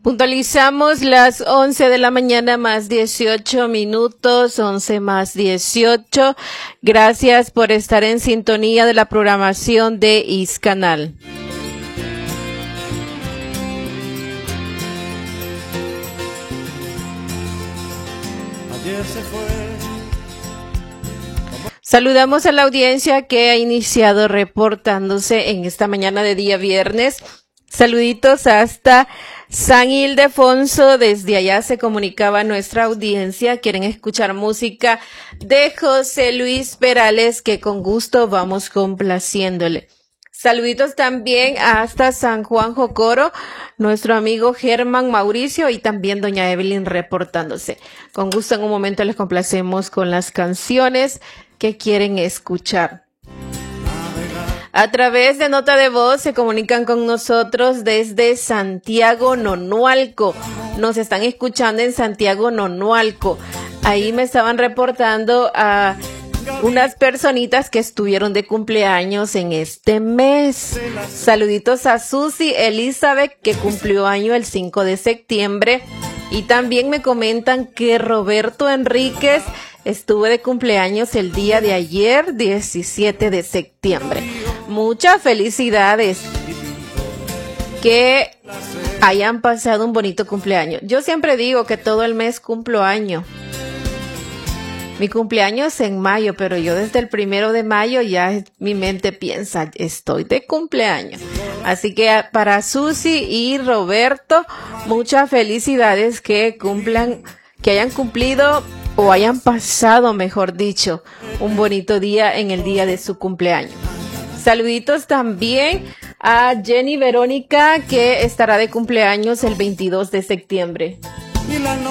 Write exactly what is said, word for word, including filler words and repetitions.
Puntualizamos las once de la mañana más dieciocho minutos, once más dieciocho. Gracias por estar en sintonía de la programación de Iscanal. Ayer se fue. Saludamos a la audiencia que ha iniciado reportándose en esta mañana de día viernes. Saluditos hasta San Ildefonso, desde allá se comunicaba nuestra audiencia, quieren escuchar música de José Luis Perales, que con gusto vamos complaciéndole. Saluditos también hasta San Juan Jocoro, nuestro amigo Germán Mauricio y también doña Evelyn reportándose. Con gusto en un momento les complacemos con las canciones que quieren escuchar. A través de nota de voz se comunican con nosotros desde Santiago Nonualco. Nos están escuchando en Santiago Nonualco. Ahí me estaban reportando a unas personitas que estuvieron de cumpleaños en este mes. Saluditos a Susi Elizabeth, que cumplió año el cinco de septiembre. Y también me comentan que Roberto Enríquez estuvo de cumpleaños el día de ayer, diecisiete de septiembre. Muchas felicidades. Que hayan pasado un bonito cumpleaños. Yo siempre digo que todo el mes cumplo año. Mi cumpleaños es en mayo, pero yo desde el primero de mayo ya mi mente piensa, estoy de cumpleaños. Así que para Susi y Roberto, muchas felicidades, que cumplan, que hayan cumplido o hayan pasado, mejor dicho, un bonito día en el día de su cumpleaños. Saluditos también a Jenny Verónica, que estará de cumpleaños el veintidós de septiembre.